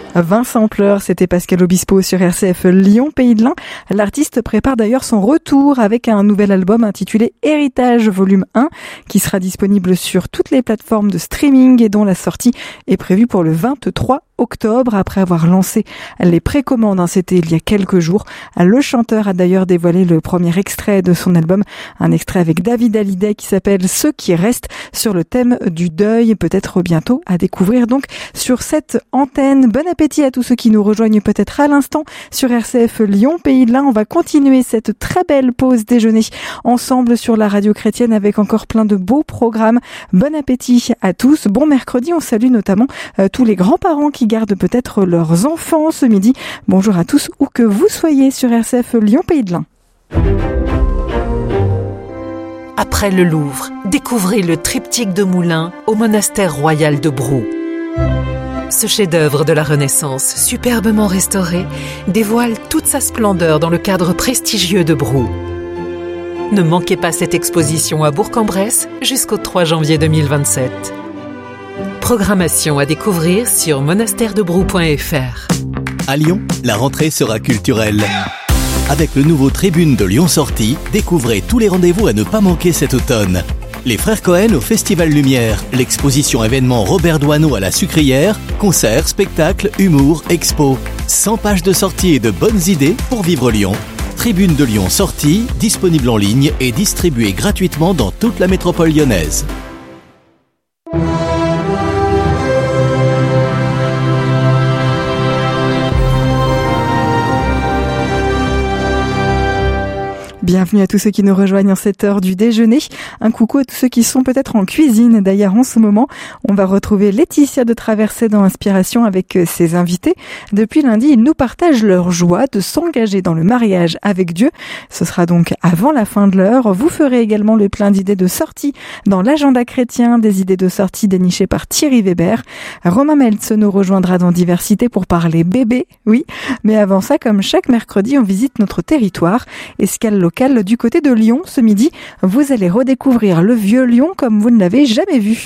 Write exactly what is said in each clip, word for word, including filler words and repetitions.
vingt sampleurs, c'était Pascal Obispo sur R C F Lyon Pays de l'Ain. L'artiste prépare d'ailleurs son retour avec un nouvel album intitulé Héritage Volume un qui sera disponible sur toutes les plateformes de streaming et dont la sortie est prévue pour le vingt-trois octobre. Après avoir lancé les précommandes, hein, c'était il y a quelques jours. Le chanteur a d'ailleurs dévoilé le premier extrait de son album, un extrait avec David Hallyday qui s'appelle Ceux qui restent, sur le thème du deuil, peut-être bientôt à découvrir donc sur cette antenne. Bon appétit à tous ceux qui nous rejoignent peut-être à l'instant sur R C F Lyon Pays de l'Ain. On va continuer cette très belle pause déjeuner ensemble sur la radio chrétienne avec encore plein de beaux programmes. Bon appétit à tous. Bon mercredi, on salue notamment euh, tous les grands-parents qui gardent peut-être leurs enfants ce midi. Bonjour à tous, où que vous soyez sur R C F Lyon Pays de l'Ain. Après le Louvre, découvrez le triptyque de Moulins au monastère royal de Brou. Ce chef-d'œuvre de la Renaissance, superbement restauré, dévoile toute sa splendeur dans le cadre prestigieux de Brou. Ne manquez pas cette exposition à Bourg-en-Bresse jusqu'au trois janvier deux mille vingt-sept. Programmation à découvrir sur monastère de brou point f r. À Lyon, la rentrée sera culturelle. Avec le nouveau Tribune de Lyon Sortie, découvrez tous les rendez-vous à ne pas manquer cet automne. Les Frères Cohen au Festival Lumière, l'exposition événement Robert Doisneau à la Sucrière, concerts, spectacles, humour, expo. cent pages de sorties et de bonnes idées pour vivre Lyon. Tribune de Lyon Sortie, disponible en ligne et distribuée gratuitement dans toute la métropole lyonnaise. Bienvenue à tous ceux qui nous rejoignent en cette heure du déjeuner. Un coucou à tous ceux qui sont peut-être en cuisine. D'ailleurs, en ce moment, on va retrouver Laetitia de Traversée dans Inspiration avec ses invités. Depuis lundi, ils nous partagent leur joie de s'engager dans le mariage avec Dieu. Ce sera donc avant la fin de l'heure. Vous ferez également le plein d'idées de sortie dans l'agenda chrétien, des idées de sortie dénichées par Thierry Weber. Romain Meltz nous rejoindra dans Diversité pour parler bébé, oui. Mais avant ça, comme chaque mercredi, on visite notre territoire. Escale locale du côté de Lyon. Ce midi, vous allez redécouvrir le vieux Lyon comme vous ne l'avez jamais vu.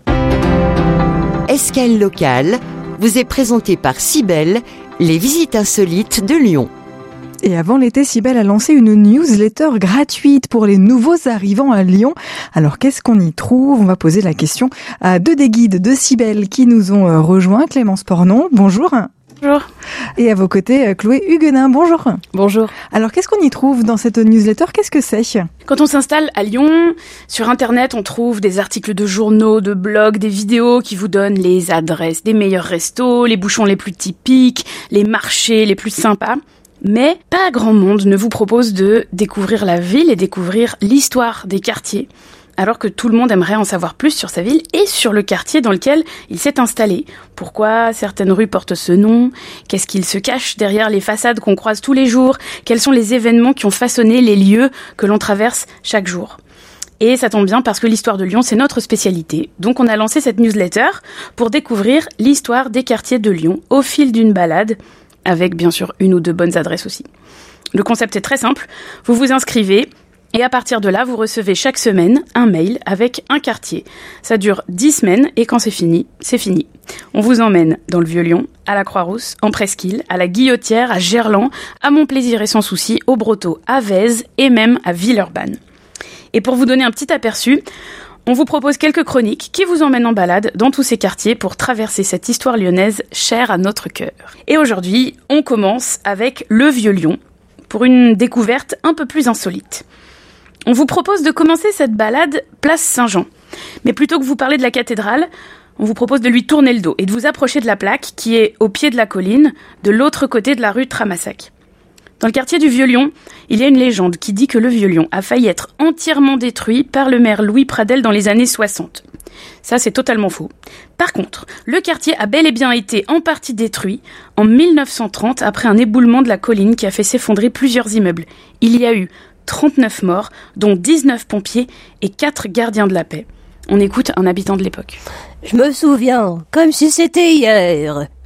Escale locale vous est présenté par Cybelle, les visites insolites de Lyon. Et avant l'été, Cybelle a lancé une newsletter gratuite pour les nouveaux arrivants à Lyon. Alors, qu'est-ce qu'on y trouve ? On va poser la question à deux des guides de Cybelle qui nous ont rejoints. Clémence Pornon, bonjour. Bonjour. Et à vos côtés, Chloé Huguenin, bonjour. Bonjour. Alors, qu'est-ce qu'on y trouve dans cette newsletter ? Qu'est-ce que c'est ? Quand on s'installe à Lyon, sur Internet, on trouve des articles de journaux, de blogs, des vidéos qui vous donnent les adresses des meilleurs restos, les bouchons les plus typiques, les marchés les plus sympas. Mais pas grand monde ne vous propose de découvrir la ville et découvrir l'histoire des quartiers, alors que tout le monde aimerait en savoir plus sur sa ville et sur le quartier dans lequel il s'est installé. Pourquoi certaines rues portent ce nom ? Qu'est-ce qu'il se cache derrière les façades qu'on croise tous les jours ? Quels sont les événements qui ont façonné les lieux que l'on traverse chaque jour ? Et ça tombe bien parce que l'histoire de Lyon, c'est notre spécialité. Donc on a lancé cette newsletter pour découvrir l'histoire des quartiers de Lyon au fil d'une balade, avec bien sûr une ou deux bonnes adresses aussi. Le concept est très simple, vous vous inscrivez, et à partir de là, vous recevez chaque semaine un mail avec un quartier. Ça dure dix semaines et quand c'est fini, c'est fini. On vous emmène dans le Vieux-Lyon, à la Croix-Rousse, en Presqu'île, à la Guillotière, à Gerland, à Montplaisir et Sans Souci, au Brotteau, à Vèze et même à Villeurbanne. Et pour vous donner un petit aperçu, on vous propose quelques chroniques qui vous emmènent en balade dans tous ces quartiers pour traverser cette histoire lyonnaise chère à notre cœur. Et aujourd'hui, on commence avec le Vieux-Lyon pour une découverte un peu plus insolite. On vous propose de commencer cette balade place Saint-Jean. Mais plutôt que vous parler de la cathédrale, on vous propose de lui tourner le dos et de vous approcher de la plaque qui est au pied de la colline, de l'autre côté de la rue Tramassac. Dans le quartier du Vieux-Lyon, il y a une légende qui dit que le Vieux-Lyon a failli être entièrement détruit par le maire Louis Pradel dans les années soixante. Ça, c'est totalement faux. Par contre, le quartier a bel et bien été en partie détruit en mille neuf cent trente après un éboulement de la colline qui a fait s'effondrer plusieurs immeubles. Il y a eu trente-neuf morts, dont dix-neuf pompiers et quatre gardiens de la paix. On écoute un habitant de l'époque. Je me souviens, comme si c'était hier.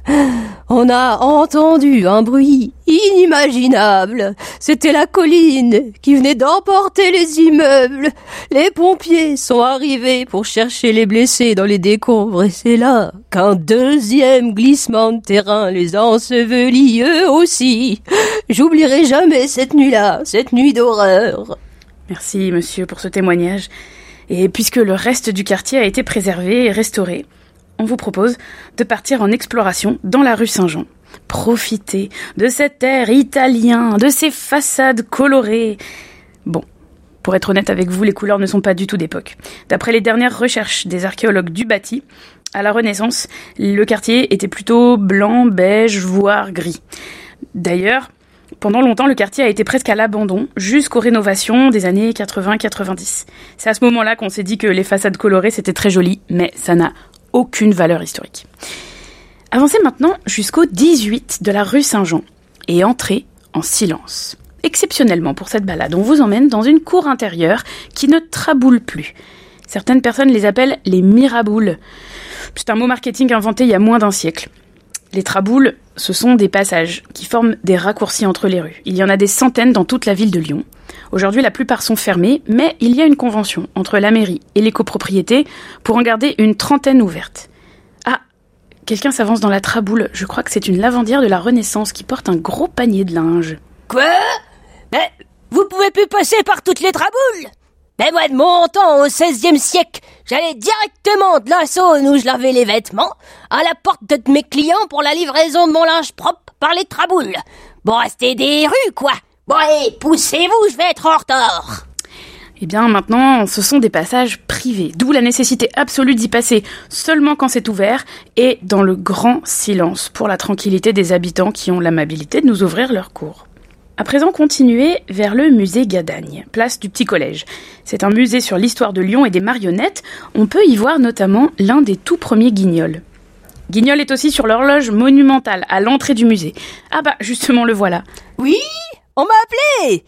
On a entendu un bruit inimaginable. C'était la colline qui venait d'emporter les immeubles. Les pompiers sont arrivés pour chercher les blessés dans les décombres et c'est là qu'un deuxième glissement de terrain les a ensevelis eux aussi. J'oublierai jamais cette nuit-là, cette nuit d'horreur. Merci, monsieur, pour ce témoignage. Et puisque le reste du quartier a été préservé et restauré, on vous propose de partir en exploration dans la rue Saint-Jean. Profitez de cet air italien, de ces façades colorées. Bon, pour être honnête avec vous, les couleurs ne sont pas du tout d'époque. D'après les dernières recherches des archéologues du bâti, à la Renaissance, le quartier était plutôt blanc, beige, voire gris. D'ailleurs, pendant longtemps, le quartier a été presque à l'abandon, jusqu'aux rénovations des années quatre-vingts quatre-vingt-dix. C'est à ce moment-là qu'on s'est dit que les façades colorées, c'était très joli, mais ça n'a aucune valeur historique. Avancez maintenant jusqu'au dix-huit de la rue Saint-Jean et entrez en silence. Exceptionnellement pour cette balade, on vous emmène dans une cour intérieure qui ne traboule plus. Certaines personnes les appellent les miraboules. C'est un mot marketing inventé il y a moins d'un siècle. Les traboules, ce sont des passages qui forment des raccourcis entre les rues. Il y en a des centaines dans toute la ville de Lyon. Aujourd'hui, la plupart sont fermés, mais il y a une convention entre la mairie et les copropriétés pour en garder une trentaine ouvertes. Ah, quelqu'un s'avance dans la traboule. Je crois que c'est une lavandière de la Renaissance qui porte un gros panier de linge. Quoi ? Mais vous pouvez plus passer par toutes les traboules ? Mais moi, de mon temps, au seizième siècle, j'allais directement de la Saône où je lavais les vêtements à la porte de mes clients pour la livraison de mon linge propre par les traboules. Bon, c'était des rues, quoi. Bon, allez, poussez-vous, je vais être en retard. Eh bien, maintenant, ce sont des passages privés, d'où la nécessité absolue d'y passer seulement quand c'est ouvert et dans le grand silence pour la tranquillité des habitants qui ont l'amabilité de nous ouvrir leur cour. À présent, continuez vers le musée Gadagne, place du Petit Collège. C'est un musée sur l'histoire de Lyon et des marionnettes. On peut y voir notamment l'un des tout premiers guignols. Guignol est aussi sur l'horloge monumentale à l'entrée du musée. Ah bah, justement, le voilà. Oui, on m'a appelé.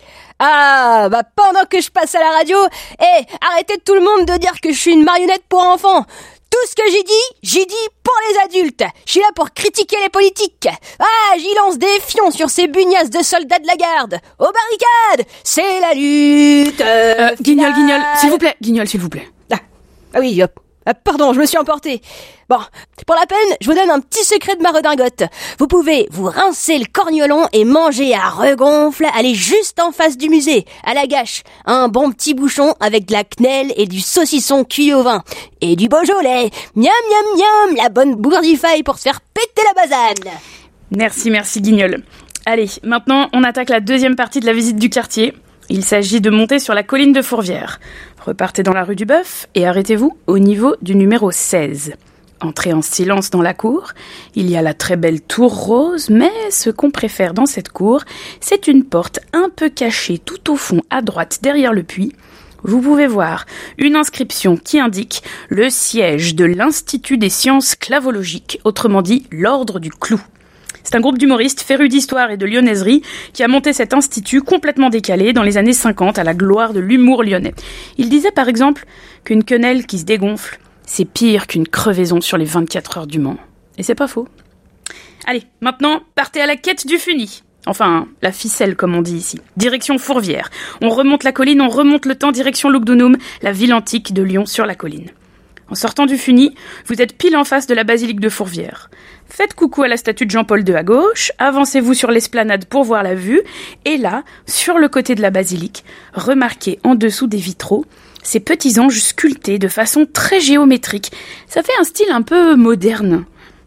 Ah, bah pendant que je passe à la radio, hé, hey, arrêtez tout le monde de dire que je suis une marionnette pour enfants. Tout ce que j'ai dit, j'ai dit pour les adultes. Je suis là pour critiquer les politiques. Ah, j'y lance des fions sur ces bugnasses de soldats de la garde. Aux barricades, c'est la lutte. Euh, Guignol, Guignol, s'il vous plaît, Guignol, s'il vous plaît. Ah, ah oui, hop. Ah, pardon, je me suis emporté. Bon, pour la peine, je vous donne un petit secret de ma redingote. Vous pouvez vous rincer le corniolon et manger à regonfle, aller juste en face du musée, à la gâche. Un bon petit bouchon avec de la quenelle et du saucisson cuit au vin. Et du Beaujolais. Miam, miam, miam, la bonne bourdifaille pour se faire péter la basane. Merci, merci Guignol. Allez, maintenant, on attaque la deuxième partie de la visite du quartier. Il s'agit de monter sur la colline de Fourvière. Repartez dans la rue du Bœuf et arrêtez-vous au niveau du numéro seize. Entrez en silence dans la cour. Il y a la très belle tour rose, mais ce qu'on préfère dans cette cour, c'est une porte un peu cachée tout au fond à droite derrière le puits. Vous pouvez voir une inscription qui indique le siège de l'Institut des sciences clavologiques, autrement dit l'Ordre du Clou. C'est un groupe d'humoristes férus d'histoire et de lyonnaiserie qui a monté cet institut complètement décalé dans les années cinquante à la gloire de l'humour lyonnais. Il disait par exemple qu'une quenelle qui se dégonfle, c'est pire qu'une crevaison sur les vingt-quatre heures du Mans. Et c'est pas faux. Allez, maintenant, partez à la quête du funis. Enfin, la ficelle comme on dit ici. Direction Fourvière. On remonte la colline, on remonte le temps direction Lugdunum, la ville antique de Lyon sur la colline. En sortant du Funis, vous êtes pile en face de la basilique de Fourvière. Faites coucou à la statue de Jean-Paul deux à gauche, avancez-vous sur l'esplanade pour voir la vue, et là, sur le côté de la basilique, remarquez en dessous des vitraux ces petits anges sculptés de façon très géométrique. Ça fait un style un peu moderne. Moderne ?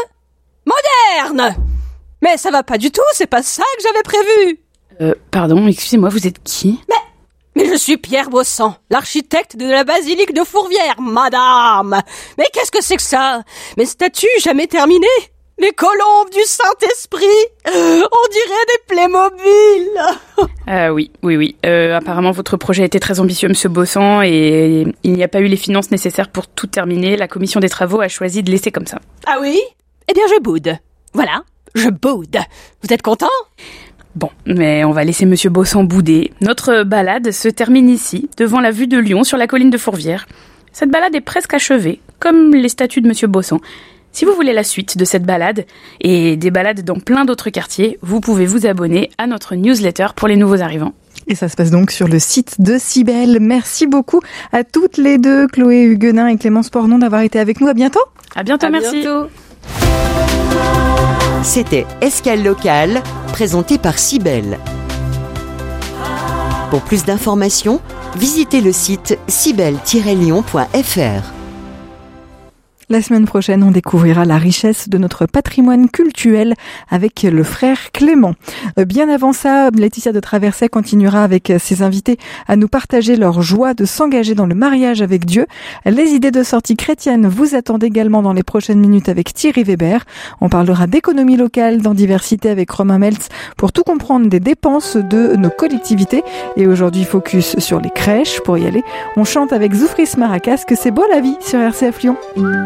Moderne ! Mais ça va pas du tout, c'est pas ça que j'avais prévu. Euh, pardon, excusez-moi, vous êtes qui ? Mais... Mais je suis Pierre Bossan, l'architecte de la basilique de Fourvière, madame. Mais qu'est-ce que c'est que ça ? Mes statues jamais terminées ? Les colombes du Saint-Esprit ? On dirait des Playmobil. Ah oui, oui, oui. Euh, apparemment, votre projet était très ambitieux, monsieur Bossan, et il n'y a pas eu les finances nécessaires pour tout terminer. La commission des travaux a choisi de laisser comme ça. Ah oui ? Eh bien, je boude. Voilà, je boude. Vous êtes content ? Bon, mais on va laisser monsieur Bossan bouder. Notre balade se termine ici, devant la vue de Lyon sur la colline de Fourvière. Cette balade est presque achevée, comme les statues de monsieur Bossan. Si vous voulez la suite de cette balade et des balades dans plein d'autres quartiers, vous pouvez vous abonner à notre newsletter pour les nouveaux arrivants. Et ça se passe donc sur le site de Cybelle. Merci beaucoup à toutes les deux, Chloé Huguenin et Clémence Pornon, d'avoir été avec nous. À bientôt. À bientôt, À merci. bientôt. C'était Escale locale, présenté par Cybelle. Pour plus d'informations, visitez le site cybelle tiret lyon point f r. La semaine prochaine, on découvrira la richesse de notre patrimoine cultuel avec le frère Clément. Bien avant ça, Laetitia de Traverset continuera avec ses invités à nous partager leur joie de s'engager dans le mariage avec Dieu. Les idées de sortie chrétiennes vous attendent également dans les prochaines minutes avec Thierry Weber. On parlera d'économie locale dans Diversité avec Romain Meltz pour tout comprendre des dépenses de nos collectivités. Et aujourd'hui, focus sur les crèches. Pour y aller, on chante avec Zoufris Maracas que c'est beau la vie sur R C F Lyon.